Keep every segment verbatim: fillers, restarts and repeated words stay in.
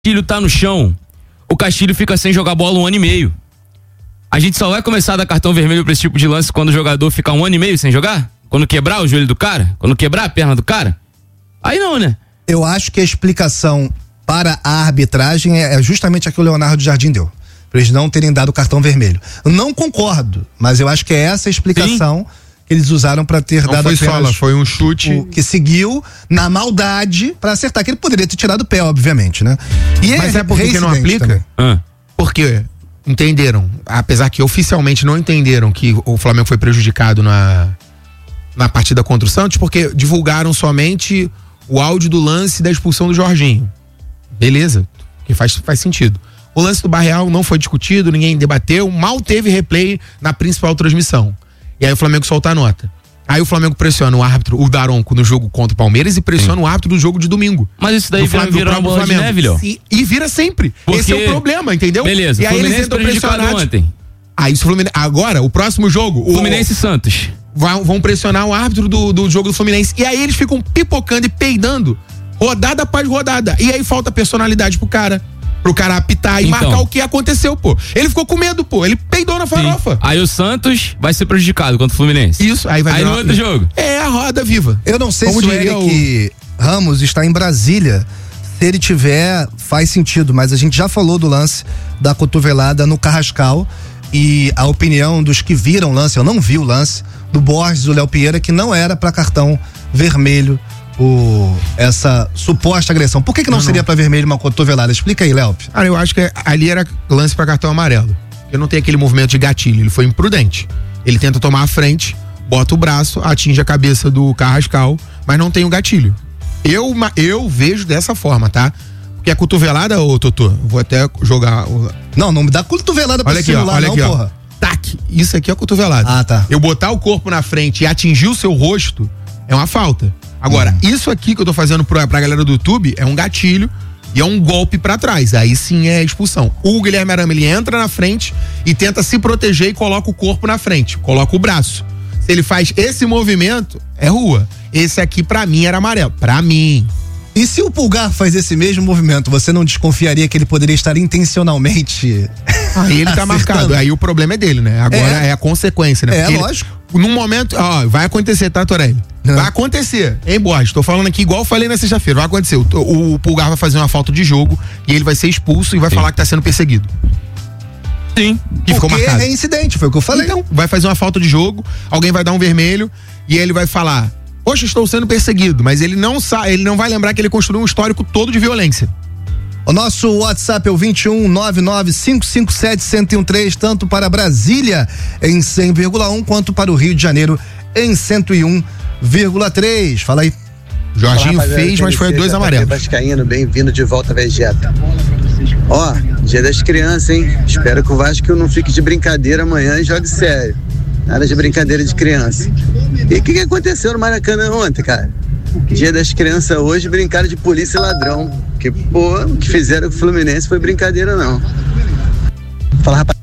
Castilho tá no chão, o Castilho fica sem jogar bola um ano e meio. A gente só vai começar a dar cartão vermelho pra esse tipo de lance quando o jogador ficar um ano e meio sem jogar? Quando quebrar o joelho do cara? Quando quebrar a perna do cara? Aí não, né? Eu acho que a explicação para a arbitragem é justamente a que o Leonardo Jardim deu. Pra eles não terem dado cartão vermelho. Eu não concordo, mas eu acho que é essa a explicação. Sim. Que eles usaram pra ter não dado foi sola, foi um chute o, que seguiu na maldade pra acertar, que ele poderia ter tirado o pé, obviamente, né? E mas é, é porque que não aplica? Ah. Porque entenderam, apesar que oficialmente não entenderam que o Flamengo foi prejudicado na na partida contra o Santos, porque divulgaram somente o áudio do lance da expulsão do Jorginho. Beleza, que faz, faz sentido. O lance do Barreal não foi discutido, ninguém debateu, mal teve replay na principal transmissão. E aí o Flamengo solta a nota. Aí o Flamengo pressiona o árbitro, o Daronco, no jogo contra o Palmeiras e pressiona Sim. o árbitro do jogo de domingo. Mas isso daí vira, vira uma bola de neve, Léo. E, e vira sempre. Porque... Esse é o problema, entendeu? Beleza, e aí eles entram pressionados ontem. Aí isso, Fluminense, agora, o próximo jogo... Fluminense e Santos. Vão, vão pressionar o árbitro do, do jogo do Fluminense. E aí eles ficam pipocando e peidando, rodada após rodada. E aí falta personalidade pro cara. Pro cara apitar e então, marcar o que aconteceu, pô. Ele ficou com medo, pô. Ele peidou na farofa. Sim. Aí o Santos vai ser prejudicado contra o Fluminense. Isso, aí vai Aí no outro jogo. É a roda viva. Eu não sei Como se o Eric o... Ramos está em Brasília. Se ele tiver, faz sentido, mas a gente já falou do lance da cotovelada no Carrascal e a opinião dos que viram o lance, eu não vi o lance, do Borges, do Léo Pinheiro, que não era para cartão vermelho. O, essa suposta agressão. Por que que não, não seria para vermelho uma cotovelada? Explica aí, Léo. Cara, eu acho que ali era lance para cartão amarelo. Eu não tenho aquele movimento de gatilho, ele foi imprudente. Ele tenta tomar a frente, bota o braço, atinge a cabeça do Carrascal, mas não tem o gatilho. Eu, eu vejo dessa forma, tá? Porque a cotovelada, ô Totô, vou até jogar... O... Não, não me dá cotovelada pra olha aqui, celular, ó, olha não, aqui, porra. Ó. Tac, isso aqui é a cotovelada. Ah, tá. Eu botar o corpo na frente e atingir o seu rosto é uma falta. Agora, hum. isso aqui que eu tô fazendo pra, pra galera do YouTube é um gatilho e é um golpe pra trás. Aí sim é expulsão. O Guilherme Arama, ele entra na frente e tenta se proteger e coloca o corpo na frente. Coloca o braço. Se ele faz esse movimento, é rua. Esse aqui pra mim era amarelo. Pra mim. E se o Pulgar faz esse mesmo movimento, você não desconfiaria que ele poderia estar intencionalmente... Aí ele tá marcado. Aí o problema é dele, né? Agora é, é a consequência, né? É, Porque lógico. Ele, num momento, ó, vai acontecer, tá, Torelli? Não. Vai acontecer, hein, Borges? Tô falando aqui igual eu falei na sexta-feira. Vai acontecer. O, o, o Pulgar vai fazer uma falta de jogo e ele vai ser expulso e vai Sim. falar que tá sendo perseguido. Sim. Que ficou marcado. É incidente, foi o que eu falei. Então, vai fazer uma falta de jogo, alguém vai dar um vermelho e ele vai falar: poxa, estou sendo perseguido, mas ele não sabe, ele não vai lembrar que ele construiu um histórico todo de violência. O nosso WhatsApp é o vinte e um, nove nove cinco cinco sete, um zero um três, tanto para Brasília em cem vírgula um quanto para o Rio de Janeiro em cento e um vírgula três. Fala aí. Jorginho Olá, fez, mas foi dois amarelos. Vascaíno, bem-vindo de volta, Vegeta. Ó, dia das crianças, hein? Espero que o Vasco não fique de brincadeira amanhã e jogue sério. Nada de brincadeira de criança. E o que, que aconteceu no Maracanã ontem, cara? Dia das crianças hoje, brincaram de polícia e ladrão. Que, pô, o que fizeram com o Fluminense foi brincadeira, não. Fala, rapaz.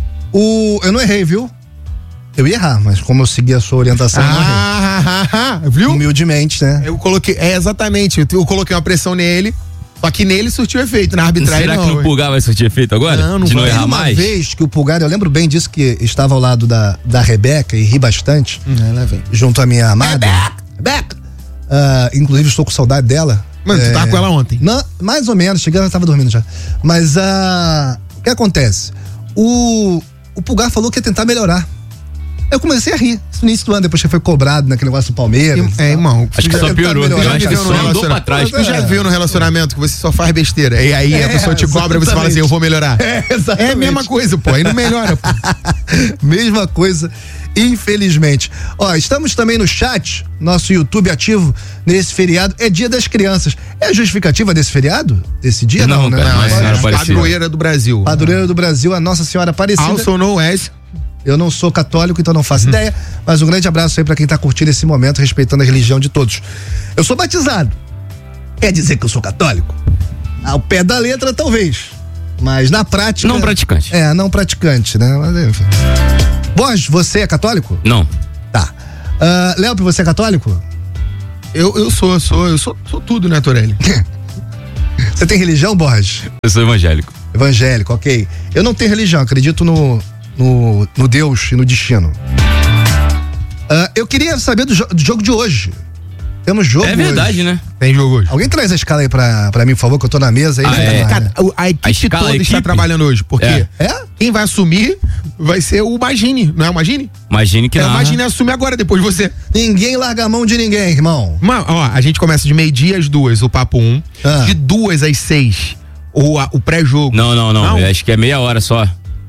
O, eu não errei, viu? Eu ia errar, mas como eu segui a sua orientação, ah, eu não errei. Ah, ah, viu? Humildemente, né? Eu coloquei, é exatamente, eu coloquei uma pressão nele, só que nele surtiu efeito, na arbitragem Será não. que no Pulgar vai surtir efeito agora? Não, não de vai. não errar uma mais? Uma vez que o Pulgar, eu lembro bem disso, que estava ao lado da, da Rebeca e ri bastante, hum, ela vem. junto à minha amada. Rebeca! Rebeca! Uh, inclusive estou com saudade dela. Mano, é, tu tava com ela ontem? Não, mais ou menos, cheguei, ela tava dormindo já. Mas uh, o que acontece? O, o Pulgar falou que ia tentar melhorar. Eu comecei a rir no início do ano, depois que foi cobrado naquele negócio do Palmeiras. É, irmão. Acho que só piorou. Eu acho que só andou pra trás. Tu já viu no relacionamento que você só faz besteira. E aí é, a pessoa te cobra e você fala assim, eu vou melhorar. É, exatamente. É a mesma coisa, pô. Aí não melhora, pô. Mesma coisa, infelizmente. Ó, estamos também no chat, nosso YouTube ativo nesse feriado. É Dia das Crianças. É a justificativa desse feriado? Desse dia? Não, não, né? Não, é, é padroeira do Brasil. Padroeira do Brasil, a Nossa Senhora Aparecida. Also known as... Eu não sou católico, então não faço ideia, mas um grande abraço aí pra quem tá curtindo esse momento, respeitando a religião de todos. Eu sou batizado. Quer dizer que eu sou católico? Ao pé da letra, talvez. Mas na prática... Não praticante. É, não praticante, né? Mas, enfim. Borges, você é católico? Não. Tá. Uh, Léo, você é católico? Eu, eu sou, sou, eu sou, sou tudo, né, Torelli? Você tem religião, Borges? Eu sou evangélico. Evangélico, ok. Eu não tenho religião, acredito no, no, no Deus e no destino. Uh, eu queria saber do, jo- do jogo de hoje. Temos jogo É verdade, hoje. né? Tem jogo hoje. Alguém traz a escala aí pra, pra mim, por favor, que eu tô na mesa aí. Ah, né, é. cara? Cara, a equipe A escala, toda a está equipe? trabalhando hoje, porque É. É? quem vai assumir vai ser o Magini, não é o Magini? Imagine que É, o não. Magini assume agora, depois de você. Ninguém larga a mão de ninguém, irmão. Uma, ó, a gente começa de meio-dia às duas, o papo um. Ah. De duas às seis, o, a- o pré-jogo. Não, não, não. Não? Eu acho que é meia hora só.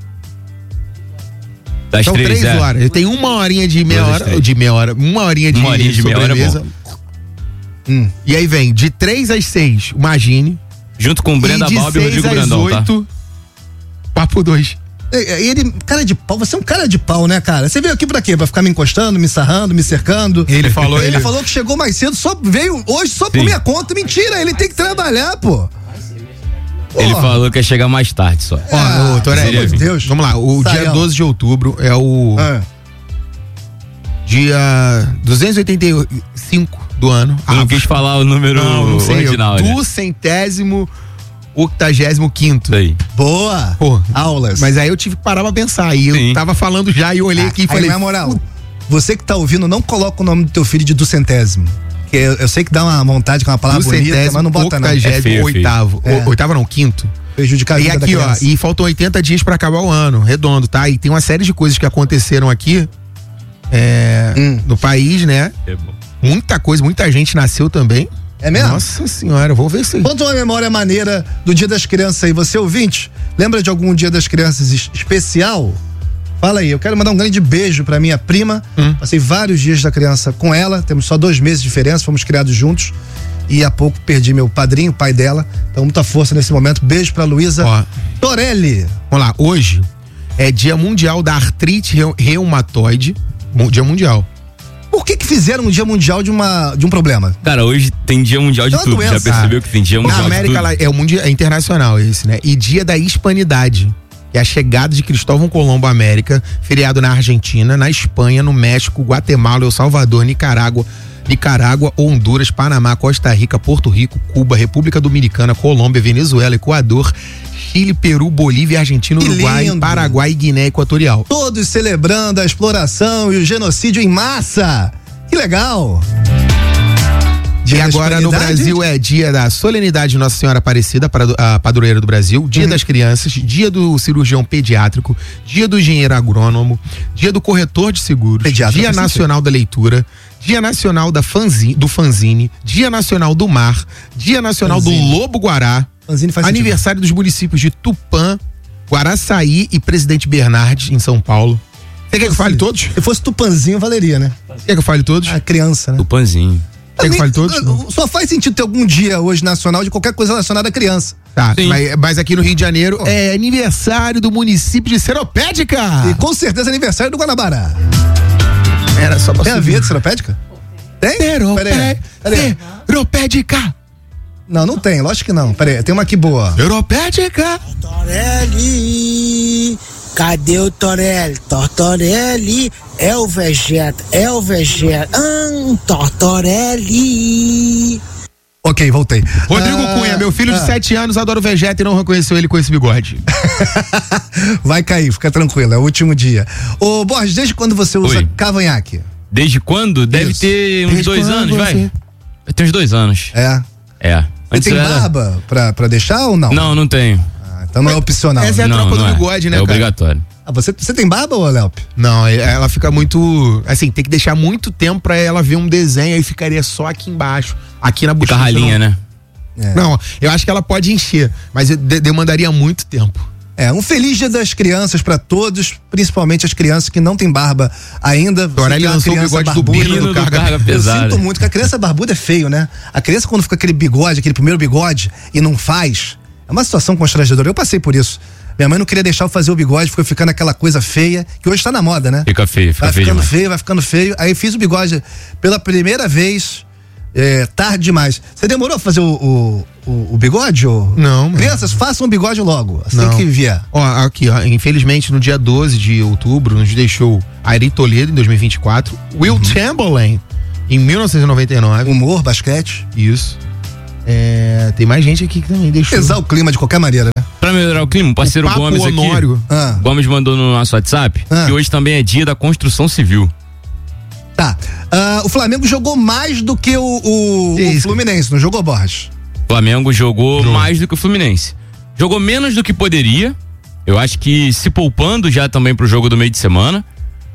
Das São três, três é. horas. Tem uma horinha de meia Duas às hora. três. De meia hora. Uma horinha de, Uma horinha de meia hora é sobremesa. bom. Hum. E aí vem de três às seis, o Magini. Junto com o Brenda e de Balbi e o seis Rodrigo às Brandão, tá? oito, papo dois. E- e Ele, cara de pau, você é um cara de pau, né, cara? Você veio aqui pra quê? Pra ficar me encostando, me sarrando, me cercando? Ele falou, Ele, ele- falou que chegou mais cedo, só veio hoje só por Sim. minha conta. Mentira, ele tem que trabalhar, pô. Ele Porra. falou que ia chegar mais tarde só. Ó, Ah, ô, Torelli, pelo amor de Deus. vamos lá, o dia Saião. doze de outubro é o Ah, dia duzentos e oitenta e cinco do ano. Eu não quis falar o número Não, não sei, original, do né? centésimo octagésimo quinto. Isso aí. boa. Pô, Aulas. mas aí eu tive que parar pra pensar. E eu Sim. tava falando já e eu olhei aqui e Aí, falei. na moral, você que tá ouvindo, não coloca o nome do teu filho de duzentésimo. Que eu, eu sei que dá uma vontade com uma palavra Do bonita, centésimo mas não bota não. octagésimo É feio, oitavo. feio. É. O- Oitavo não, quinto. Prejudicar a E vida da aqui, ó, criança. e faltam oitenta dias pra acabar o ano, redondo, tá? E tem uma série de coisas que aconteceram aqui é, Hum. no país, né? É bom. Muita coisa, muita gente nasceu também. É mesmo? Nossa senhora, vou ver isso aí. Conta uma memória maneira do Dia das Crianças aí. Você ouvinte, lembra de algum Dia das Crianças es- especial? Fala aí, eu quero mandar um grande beijo pra minha prima. Hum. Passei vários dias da criança com ela, temos só dois meses de diferença, fomos criados juntos. E há pouco perdi meu padrinho, pai dela. Então, muita força nesse momento. Beijo pra Luísa Ó. Torelli. Vamos lá, hoje é Dia Mundial da Artrite Reu- Reumatoide. Mu- Dia Mundial. Por que que fizeram um Dia Mundial de, uma, de um problema? Cara, hoje tem dia mundial de É uma tudo. doença. Já percebeu que tem dia mundial Na América de tudo? lá, é o mundial, é internacional esse, né? E Dia da Hispanidade. É a chegada de Cristóvão Colombo à América, feriado na Argentina, na Espanha, no México, Guatemala, El Salvador, Nicarágua, Nicarágua, Honduras, Panamá, Costa Rica, Porto Rico, Cuba, República Dominicana, Colômbia, Venezuela, Equador, Chile, Peru, Bolívia, Argentina, Que Uruguai, lindo. Paraguai e Guiné Equatorial. Todos celebrando a exploração e o genocídio em massa. Que legal. E Dia da agora no Hispanidade? Brasil é dia da solenidade de Nossa Senhora Aparecida, para a padroeira do Brasil, dia das crianças, dia do cirurgião pediátrico, dia do engenheiro agrônomo, dia do corretor de seguros, Pediatra dia faz nacional da leitura, dia nacional da fanzi, do fanzine, dia nacional do mar, dia nacional Fanzine. do lobo-guará, Fanzine faz aniversário dos municípios de Tupã, Guaraçaí e Presidente Bernardes, em São Paulo. Você quer que eu fale todos? Se fosse Tupanzinho, valeria, né? Quer que eu fale todos? A criança, né? Do panzinho. Quer que eu fale todos? Só faz sentido ter algum dia hoje nacional de qualquer coisa relacionada à criança. Tá, Sim. mas, mas aqui no Rio de Janeiro é aniversário do município de Seropédica. E com certeza é aniversário do Guanabara. Era só pra Tem a subir. vinheta seropédica? Tem? Peraí, peraí. Seropédica. Não, não tem, lógico que não. Peraí, tem uma aqui boa. Seropédica. Torelli, cadê o Torelli? Tortorelli é o Vegeta, é o Vegeta. Hum, Tortorelli. Ok, voltei. Rodrigo Ah, Cunha, meu filho de ah. sete anos, adora o Vegeta e não reconheceu ele com esse bigode. Vai cair, fica tranquilo, é o último dia. Ô, Borges, desde quando você usa Oi. cavanhaque? Desde quando? Deve Isso. ter uns Desde dois quando anos, vai. você- Vai ter uns dois anos. É. É. Você Antes tem eu era- barba pra, pra deixar ou não? Não, não tenho. Ah, então não é opcional. Essa é a não, tropa não do é. bigode, né, É cara? obrigatório. Ah, você, você tem barba, ô Léo? Não, ela fica muito. Assim, tem que deixar muito tempo pra ela ver um desenho e ficaria só aqui embaixo. Aqui na Fica bochecha. ralinha, não. né? É. Não, eu acho que ela pode encher, mas eu de- demandaria muito tempo. É, um feliz dia das crianças pra todos, principalmente as crianças que não têm barba ainda. Você Torelli que é uma lançou o criança bigode do barbuda. Bino Menino do do Carga. carga Eu pesada. sinto muito que a criança barbuda é feio, né? A criança quando fica aquele bigode, aquele primeiro bigode e não faz, é uma situação constrangedora. Eu passei por isso. Minha mãe não queria deixar eu fazer o bigode, ficou ficando aquela coisa feia, que hoje tá na moda, né? Fica feio, fica Vai feio ficando demais. feio, vai ficando feio. Aí fiz o bigode pela primeira vez, é, tarde demais. Você demorou a fazer o, o, o, o bigode? Ou... Não, mano. Crianças, façam o bigode logo, assim Não. que vier. Ó, aqui, ó, infelizmente no dia doze de outubro nos deixou Ari Toledo em dois mil e vinte e quatro, Will Uhum. Chamberlain em mil novecentos e noventa e nove. Humor, basquete. Isso. É, tem mais gente aqui que também deixou. Pesar o clima de qualquer maneira, né? Pra melhorar o clima, o parceiro o Gomes Honório. aqui. Ah. Gomes mandou no nosso WhatsApp Ah. que hoje também é dia da construção civil. Tá. Uh, o Flamengo jogou mais do que o, o, o Fluminense, não jogou, Borges? O Flamengo jogou Jogou. mais do que o Fluminense. Jogou menos do que poderia. Eu acho que se poupando já também pro jogo do meio de semana.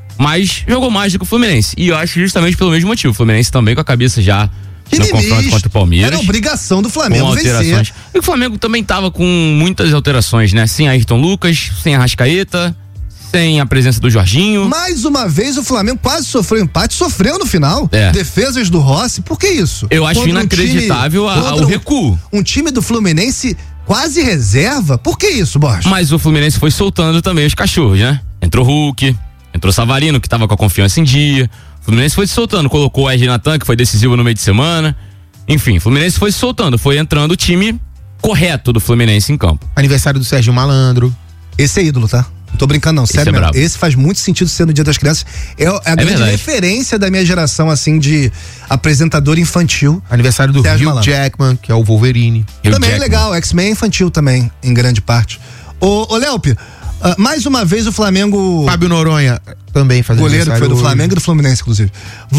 Mas jogou mais do que o Fluminense. E eu acho justamente pelo mesmo motivo. O Fluminense também com a cabeça já que no confronto contra o Palmeiras. Era obrigação do Flamengo com alterações. vencer. E o Flamengo também tava com muitas alterações, né? Sem Ayrton Lucas, sem Arrascaeta, sem a presença do Jorginho. Mais uma vez o Flamengo quase sofreu empate, sofreu no final. É. Defesas do Rossi, por que isso? Eu acho Contra inacreditável um time, a, a, o recuo. Um time do Fluminense quase reserva, por que isso, Borges? Mas o Fluminense foi soltando também os cachorros, né? Entrou Hulk, entrou Savarino, que tava com a confiança em dia. O Fluminense foi se soltando, colocou o Ednei Natan, que foi decisivo no meio de semana. Enfim, o Fluminense foi se soltando, foi entrando o time correto do Fluminense em campo. Aniversário do Sérgio Malandro. Esse é ídolo, tá? Não tô brincando não, Esse sério é mesmo. brabo. Esse faz muito sentido ser no Dia das Crianças. É a É grande verdade. referência da minha geração, assim, de apresentador infantil. Aniversário do Sérgio Hugh Malandro. Jackman, que é o Wolverine. Hugh Também é Jackman. legal, X-Men é infantil também, em grande parte. Ô, ô Léo, Uh, mais uma vez o Flamengo. Fábio Noronha também fazendo Goleiro que foi do hoje. Flamengo e do Fluminense, inclusive.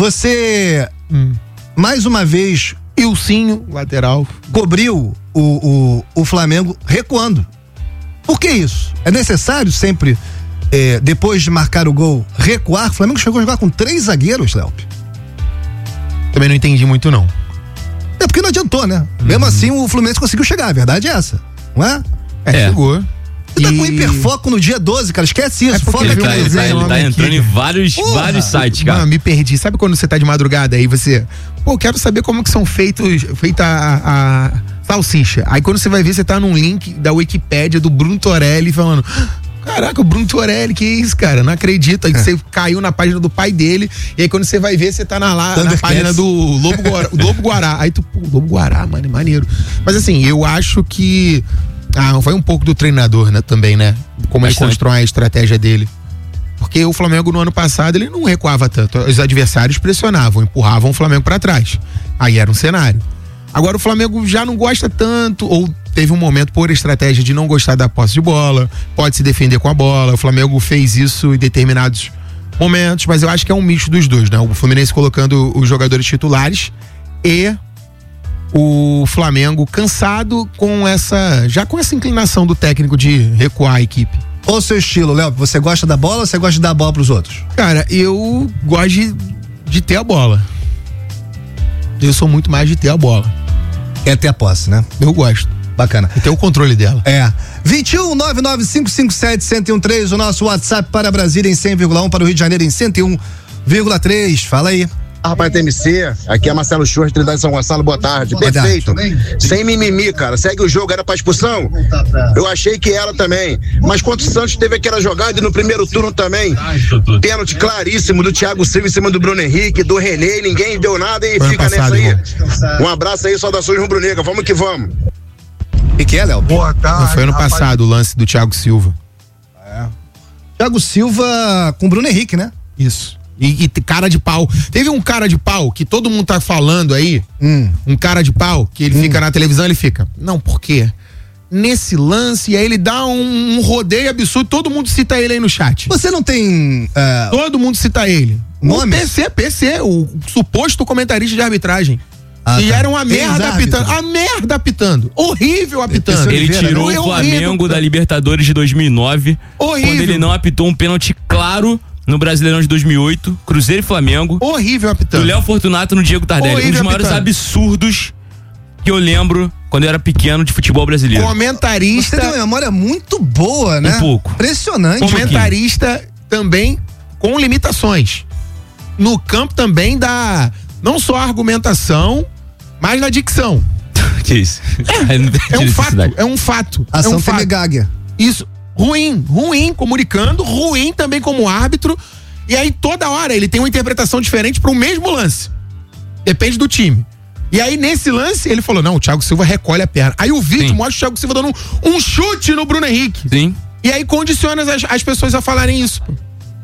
Você, Hum. mais uma vez, Ilcinho, lateral. cobriu o, o, o Flamengo recuando. Por que isso? É necessário sempre, é, depois de marcar o gol, recuar? O Flamengo chegou a jogar com três zagueiros, Léo. Também não entendi muito, não. É porque não adiantou, né? Uhum. Mesmo assim, o Fluminense conseguiu chegar, a verdade é essa. Não é? É, É. chegou. Você tá E- com hiperfoco no dia doze, cara. Esquece isso. É porque Foca Ele aqui tá, no ele tá, desenho. ele tá aqui, entrando em vários, Porra. vários sites, cara. Mano, me perdi. Sabe quando você tá de madrugada aí você, pô, quero saber como que são feitos, feita a, a salsicha. Aí quando você vai ver, você tá num link da Wikipédia do Bruno Torelli falando, caraca, o Bruno Torelli, que isso, cara? Não acredito. Aí você caiu na página do pai dele, e aí quando você vai ver, você tá na, lá, na Thundercats. página do Lobo Guará, Lobo Guará. Aí tu, pô, Lobo Guará, mano, é maneiro. Mas assim, eu acho que ah, foi um pouco do treinador, né, também, né? Como ele Bastante. constrói a estratégia dele. Porque o Flamengo no ano passado ele não recuava tanto. Os adversários pressionavam, empurravam o Flamengo pra trás. Aí era um cenário. Agora o Flamengo já não gosta tanto, ou teve um momento por estratégia de não gostar da posse de bola, pode se defender com a bola. O Flamengo fez isso em determinados momentos, mas eu acho que é um misto dos dois, né? O Fluminense colocando os jogadores titulares e o Flamengo cansado com essa, já com essa inclinação do técnico de recuar a equipe. Qual o seu estilo, Léo? Você gosta da bola ou você gosta de dar a bola pros outros? Cara, eu gosto de, de ter a bola. Eu sou muito mais de ter a bola. Quer ter a posse, né? Eu gosto. Bacana. E ter o controle dela. É. vinte e um, nove nove cinco cinco sete, um zero um três, o nosso WhatsApp para Brasília em cem vírgula um, para o Rio de Janeiro em cento e um vírgula três. Fala aí. Rapaz, T M C, aqui é Marcelo Churras, Trindade São Gonçalo, boa tarde. Boa Perfeito. tarde. Sem mimimi, cara. Segue o jogo, era pra expulsão? Eu achei que era também. Mas quanto o Santos teve aquela jogada e no primeiro turno também, pênalti claríssimo do Thiago Silva em cima do Bruno Henrique, do René, ninguém deu nada e Foi fica ano passado, nessa aí. Um abraço aí, saudações rubro-negra. Vamos que vamos. E que é, Léo? Boa tarde. Não foi ano rapaz. passado o lance do Thiago Silva. Thiago Silva com Bruno Henrique, né? Isso. E, e cara de pau. Teve um cara de pau que todo mundo tá falando aí. Hum. Um cara de pau que ele fica na televisão, ele fica. Não, por quê? Nesse lance, e aí ele dá um, um rodeio absurdo, todo mundo cita ele aí no chat. Você não tem. é, Todo mundo cita ele. Nome? O P C, P C, o suposto comentarista de arbitragem. Ah, e tá. era uma merda Ex-árbitro. apitando. A merda apitando. Horrível apitando. Ele Oliveira, tirou né? o Horrível, Flamengo cara. da Libertadores de dois mil e nove. Horrível. Quando ele não apitou um pênalti claro no Brasileirão de dois mil e oito, Cruzeiro e Flamengo. Horrível Do apitando. Léo Fortunato no Diego Tardelli. Um dos Horrível maiores apitando. absurdos que eu lembro quando eu era pequeno de futebol brasileiro. Você Comentarista. tem uma memória muito boa, né? Um pouco. Impressionante. Comentarista também com limitações. No campo também dá não só a argumentação, mas na dicção. Que isso? Aí não tem É um fato, necessidade. é um fato. É Ação um fato. Temegáguia. Isso, ruim, ruim comunicando, ruim também como árbitro. E aí toda hora ele tem uma interpretação diferente para o mesmo lance. Depende do time. E aí nesse lance ele falou: não, o Thiago Silva recolhe a perna. Aí o vídeo Sim. mostra o Thiago Silva dando um, um chute no Bruno Henrique. Sim. E aí condiciona as, as pessoas a falarem isso. Pô.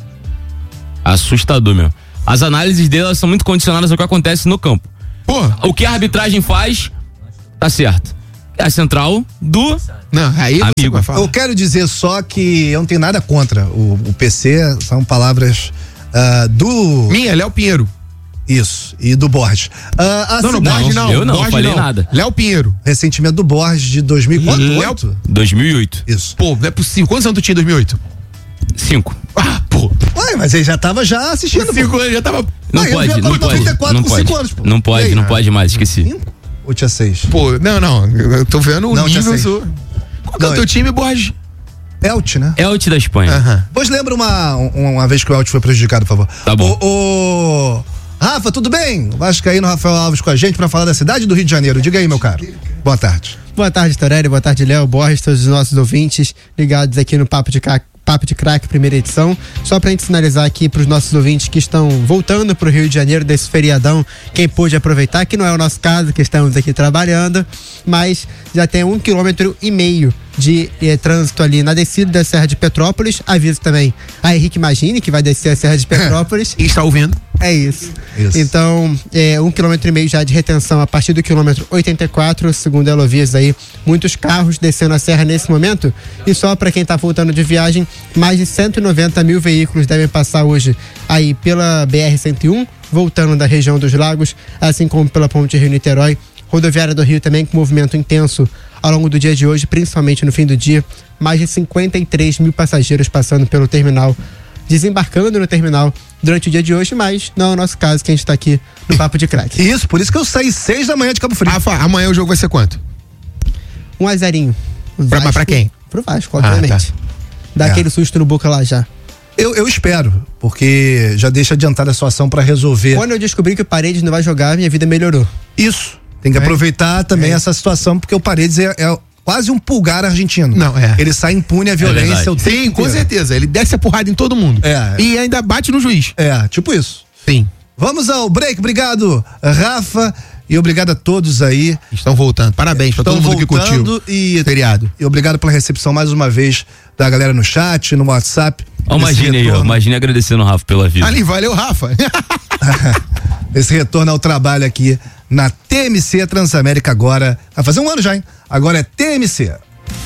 Assustador, meu. As análises dele elas são muito condicionadas ao que acontece no campo. Porra. O que a arbitragem faz tá certo. É a central do não, aí amigo. Eu quero dizer só que eu não tenho nada contra o, o P C, são palavras uh, do... Minha, Léo Pinheiro. Isso, e do Borges. Uh, a não, não, cidade... Borges não. Eu não Borges falei não. nada. Léo Pinheiro. Ressentimento do Borges de dois mil e oito? dois mil e oito. Isso. Pô, não é possível. Quantos anos tu tinha em dois mil e oito? Cinco. Ah, pô. Ué, mas ele já tava já assistindo. Cinco anos, já tava... Não Ué, eu pode, vi não agora pode. noventa e quatro Não com pode. cinco anos, pô. Não E pode, aí? não pode mais, esqueci. Cinco? Ou tinha seis? Pô, não, não. Eu tô vendo o Não, tinha nível. seis. Sou... Qual que é o Não, teu eu- time, Borges? Elche, né? Elche da Espanha. Aham. Pois lembra uma, uma vez que o Elche foi prejudicado, por favor. Tá bom. O, o... Rafa, tudo bem? O Vascaíno Rafael Alves com a gente pra falar da cidade do Rio de Janeiro. Diga aí, meu caro. Boa tarde. Boa tarde, Torelli. Boa tarde, Léo, Borges, todos os nossos ouvintes ligados aqui no Papo de Crack, Papo de Crack, primeira edição. Só pra gente sinalizar aqui pros nossos ouvintes que estão voltando pro Rio de Janeiro desse feriadão, quem pôde aproveitar, que não é o nosso caso, que estamos aqui trabalhando, mas já tem um quilômetro e meio de eh, trânsito ali na descida da Serra de Petrópolis. Aviso também a Henrique Magini, que vai descer a Serra de Petrópolis. E está ouvindo? É isso. Isso. Então, é, um quilômetro e meio já de retenção a partir do quilômetro oitenta e quatro, segundo a Elovias aí, muitos carros descendo a serra nesse momento. E só para quem tá voltando de viagem, mais de cento e noventa mil veículos devem passar hoje aí pela B R cento e um, voltando da região dos Lagos, assim como pela Ponte Rio-Niterói. Rodoviária do Rio também com movimento intenso ao longo do dia de hoje, principalmente no fim do dia. Mais de cinquenta e três mil passageiros passando pelo terminal, desembarcando no terminal durante o dia de hoje, mas não é o nosso caso, que a gente tá aqui no Papo de Crack. Isso, por isso que eu saí seis da manhã de Cabo Frio. Rafa, amanhã o jogo vai ser quanto? Um a zerinho. O Pra- Vasco- pra quem? Pro Vasco, obviamente. Ah, tá. Dá É. aquele susto no boca lá já. Eu, eu espero, porque já deixa adiantada a situação pra resolver. Quando eu descobri que o Paredes não vai jogar, minha vida melhorou. Isso. Tem que É. aproveitar também É. essa situação, porque o Paredes é, é quase um pulgar argentino. Não, é. Ele sai impune à violência. verdade. o tempo Sim, com inteiro. certeza. Ele desce a porrada em todo mundo. É. E ainda bate no juiz. É, tipo isso. Sim. Vamos ao break. Obrigado, Rafa. E obrigado a todos aí. Estão voltando. Parabéns pra Estão todo mundo que voltando curtiu. e, Feriado. e obrigado pela recepção mais uma vez da galera no chat, no WhatsApp. Ó, Nesse imagine aí, ó. retorno- Imagine agradecendo o Rafa pela vida. Ali, valeu, Rafa. Esse retorno ao trabalho aqui na T M C Transamérica agora. Vai fazer um ano já, hein? Agora é T M C.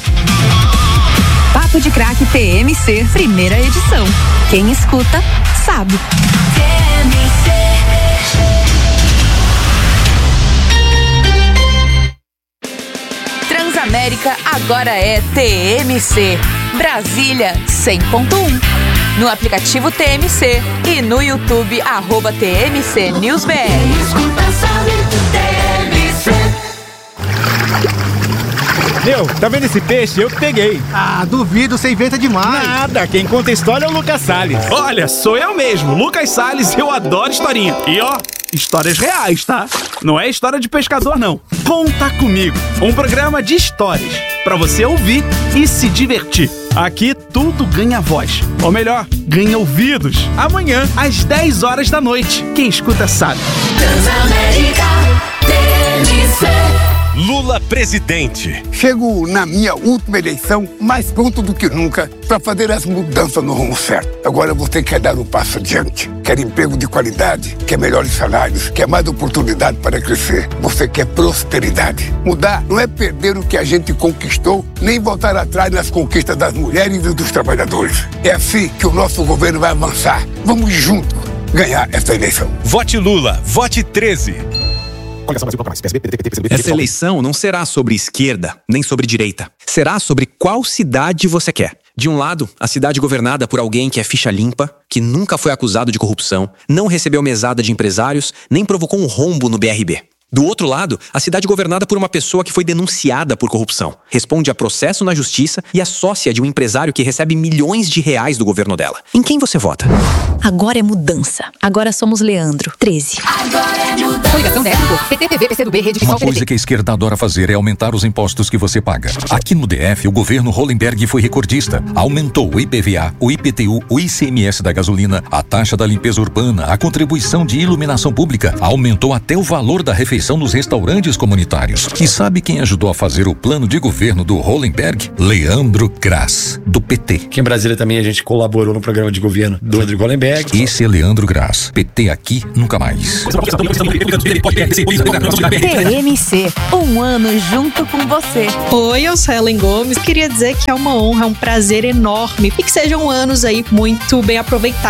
Papo de Crack T M C, primeira edição. Quem escuta, sabe. T M C. Transamérica agora é T M C. Brasília cem ponto um. No aplicativo T M C e no YouTube, arroba T M C News B R. Meu, tá vendo esse peixe? Eu que peguei. Ah, duvido, você inventa demais. Nada, quem conta a história é o Lucas Salles. Olha, sou eu mesmo, Lucas Salles, eu adoro historinha. E ó, histórias reais, tá? Não é história de pescador, não. Conta Comigo, um programa de histórias pra você ouvir e se divertir. Aqui tudo ganha voz, ou melhor, ganha ouvidos. Amanhã, às dez horas da noite. Quem escuta sabe. Transamérica T M C. Lula presidente. Chego na minha última eleição mais pronto do que nunca para fazer as mudanças no rumo certo. Agora você quer dar um passo adiante, quer emprego de qualidade, quer melhores salários, quer mais oportunidade para crescer. Você quer prosperidade. Mudar não é perder o que a gente conquistou, nem voltar atrás nas conquistas das mulheres e dos trabalhadores. É assim que o nosso governo vai avançar. Vamos juntos ganhar essa eleição. Vote Lula, vote treze. Essa eleição não será sobre esquerda, nem sobre direita. Será sobre qual cidade você quer. De um lado, a cidade governada por alguém que é ficha limpa, que nunca foi acusado de corrupção, não recebeu mesada de empresários, nem provocou um rombo no B R B. Do outro lado, a cidade governada por uma pessoa que foi denunciada por corrupção, responde a processo na justiça e é sócia de um empresário que recebe milhões de reais do governo dela. Em quem você vota? Agora é mudança. Agora somos Leandro, treze. Agora é mudança. Coligação Técnico, P T T V, P C do B, Rede Uma coisa que a esquerda adora fazer é aumentar os impostos que você paga. Aqui no D F, o governo Hollenberg foi recordista. Aumentou o I P V A, o I P T U, o I C M S da gasolina, a taxa da limpeza urbana, a contribuição de iluminação pública. Aumentou até o valor da refeição refeição nos restaurantes comunitários. E sabe quem ajudou a fazer o plano de governo do Hollenberg? Leandro Grass, do P T. Aqui em Brasília também a gente colaborou no programa de governo do Rodrigo Hollenberg. Esse é Leandro Grass. P T aqui, nunca mais. T M C, um ano junto com você. Oi, eu sou Ellen Gomes. Queria dizer que é uma honra, é um prazer enorme e que sejam anos aí muito bem aproveitados.